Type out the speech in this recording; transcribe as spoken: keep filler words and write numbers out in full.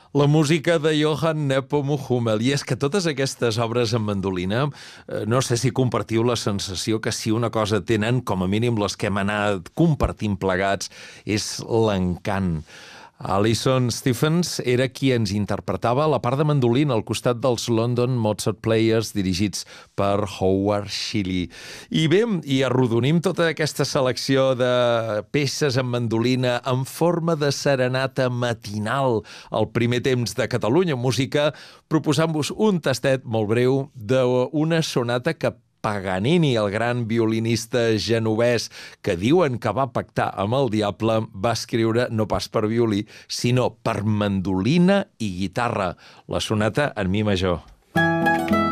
La música de Johann Nepomuk Hummel. I és que totes aquestes obres en mandolina, eh, no sé si compartiu la sensació que si una cosa tenen, com a mínim les que hem anat compartint plegats, és l'encant. Alison Stephens era qui ens interpretava la part de mandolina al costat dels London Mozart Players dirigits per Howard Shilly. I bé, i arrodonim tota aquesta selecció de peces en mandolina en forma de serenata matinal al primer temps de Catalunya Música, proposant-vos un tastet molt breu d'una sonata que Paganini, el gran violinista genovès que diuen que va pactar amb el diable, va escriure no pas per violí, sinó per mandolina i guitarra, la sonata en mi major.